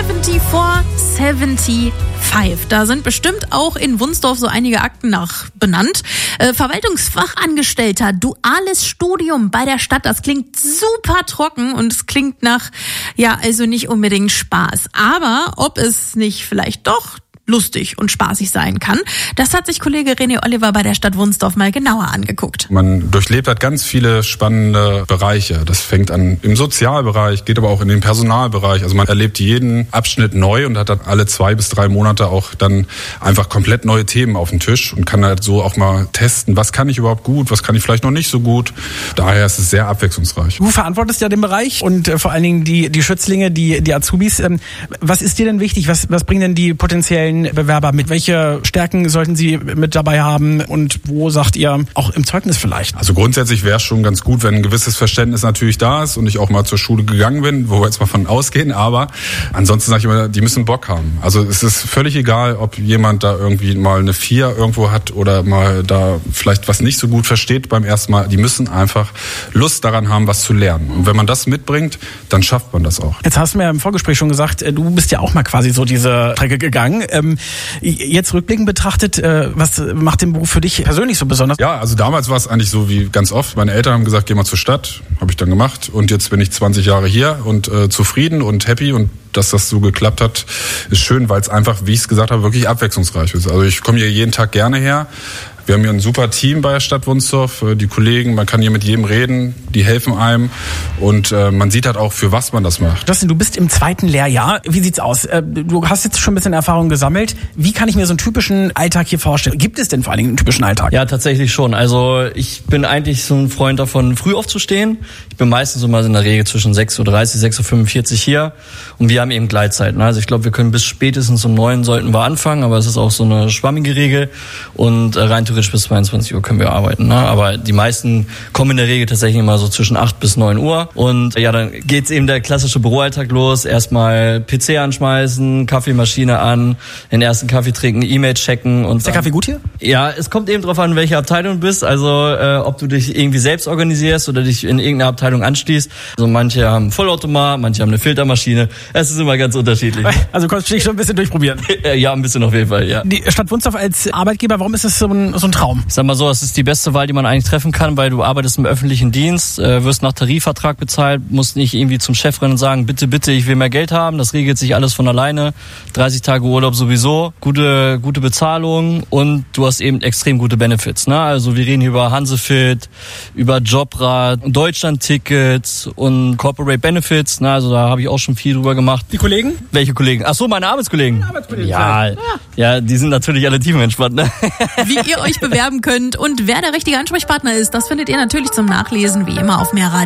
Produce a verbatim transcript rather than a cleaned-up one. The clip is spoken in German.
vierundsiebzig fünfundsiebzig. Da sind bestimmt auch in Wunsdorf so einige Akten nach benannt. Äh, Verwaltungsfachangestellter, duales Studium bei der Stadt. Das klingt super trocken und es klingt nach, ja, also nicht unbedingt Spaß. Aber ob es nicht vielleicht doch lustig und spaßig sein kann, das hat sich Kollege René Oliver bei der Stadt Wunsdorf mal genauer angeguckt. Man durchlebt halt ganz viele spannende Bereiche. Das fängt an im Sozialbereich, geht aber auch in den Personalbereich. Also man erlebt jeden Abschnitt neu und hat dann alle zwei bis drei Monate auch dann einfach komplett neue Themen auf dem Tisch und kann halt so auch mal testen, was kann ich überhaupt gut, was kann ich vielleicht noch nicht so gut. Daher ist es sehr abwechslungsreich. Du verantwortest ja den Bereich und äh, vor allen Dingen die, die Schützlinge, die, die Azubis. Ähm, was ist dir denn wichtig? Was, was bringen denn die potenziellen Bewerber mit? Welche Stärken sollten sie mit dabei haben und wo sagt ihr, auch im Zeugnis vielleicht? Also grundsätzlich wäre es schon ganz gut, wenn ein gewisses Verständnis natürlich da ist und ich auch mal zur Schule gegangen bin, wo wir jetzt mal von ausgehen, aber ansonsten sage ich immer, die müssen Bock haben. Also es ist völlig egal, ob jemand da irgendwie mal eine vier irgendwo hat oder mal da vielleicht was nicht so gut versteht beim ersten Mal. Die müssen einfach Lust daran haben, was zu lernen. Und wenn man das mitbringt, dann schafft man das auch. Jetzt hast du mir im Vorgespräch schon gesagt, du bist ja auch mal quasi so diese Strecke gegangen. Ähm, jetzt rückblickend betrachtet, äh, was macht den Beruf für dich persönlich so besonders? Ja, also damals war es eigentlich so wie ganz oft. Meine Eltern haben gesagt, geh mal zur Stadt. Habe ich dann gemacht. Und jetzt bin ich zwanzig Jahre hier und äh, zufrieden und happy. Und dass das so geklappt hat, ist schön, weil es einfach, wie ich es gesagt habe, wirklich abwechslungsreich ist. Also ich komme hier jeden Tag gerne her. Wir haben hier ein super Team bei der Stadt Wunsdorf, die Kollegen, man kann hier mit jedem reden, die helfen einem und äh, man sieht halt auch, für was man das macht. Justin, du bist im zweiten Lehrjahr. Wie sieht's aus? Äh, du hast jetzt schon ein bisschen Erfahrung gesammelt. Wie kann ich mir so einen typischen Alltag hier vorstellen? Gibt es denn vor allen Dingen einen typischen Alltag? Ja, tatsächlich schon. Also ich bin eigentlich so ein Freund davon, früh aufzustehen. Ich bin meistens immer in der Regel zwischen sechs Uhr dreißig, sechs Uhr fünfundvierzig hier und wir haben eben Gleitzeiten. Also ich glaube, wir können bis spätestens um neun sollten wir anfangen, aber es ist auch so eine schwammige Regel und äh, rein bis zweiundzwanzig Uhr können wir arbeiten, ne? Aber die meisten kommen in der Regel tatsächlich immer so zwischen acht bis neun Uhr und ja, dann geht's eben der klassische Büroalltag los. Erstmal P C anschmeißen, Kaffeemaschine an, den ersten Kaffee trinken, E-Mail checken und ist der Kaffee gut hier? Ja, es kommt eben drauf an, welche Abteilung du bist, also äh, ob du dich irgendwie selbst organisierst oder dich in irgendeiner Abteilung anschließt. Also manche haben Vollautomat, manche haben eine Filtermaschine. Es ist immer ganz unterschiedlich. Also konntest du dich schon ein bisschen durchprobieren? Ja, ein bisschen auf jeden Fall, ja. Die Stadt Wunsdorf als Arbeitgeber, warum ist das so ein, so ein Traum? Ich sag mal so, es ist die beste Wahl, die man eigentlich treffen kann, weil du arbeitest im öffentlichen Dienst, äh, wirst nach Tarifvertrag bezahlt, musst nicht irgendwie zum Chef rennen und sagen, bitte, bitte, ich will mehr Geld haben. Das regelt sich alles von alleine. dreißig Tage Urlaub sowieso, gute gute Bezahlung und du hast eben extrem gute Benefits. Ne? Also wir reden hier über Hansefit, über Jobrad, Deutschland-Tickets und Corporate Benefits. Ne? Also da habe ich auch schon viel drüber gemacht. Die Kollegen? Welche Kollegen? Ach so, meine Arbeitskollegen. Arbeitskollegen. Ja, ja, ja, die sind natürlich alle tiefenentspannt. Ne? Wie ihr euch bewerben könnt und wer der richtige Ansprechpartner ist, das findet ihr natürlich zum Nachlesen wie immer auf mehr Radio.